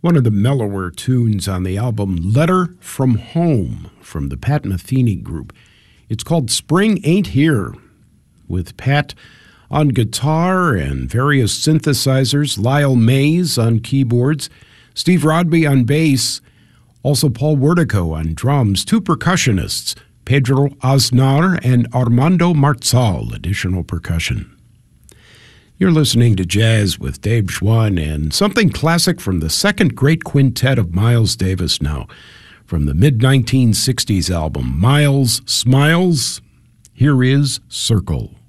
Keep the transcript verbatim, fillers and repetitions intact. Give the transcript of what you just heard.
one of the mellower tunes on the album Letter from Home from the Pat Metheny Group. It's called Spring Ain't Here, with Pat on guitar and various synthesizers, Lyle Mays on keyboards, Steve Rodby on bass, also Paul Wertico on drums, two percussionists, Pedro Aznar and Armando Marzal, additional percussion. You're listening to Jazz with Dave Schwann, and something classic from the second great quintet of Miles Davis now, from the mid nineteen sixties album, Miles Smiles. Here is Circle.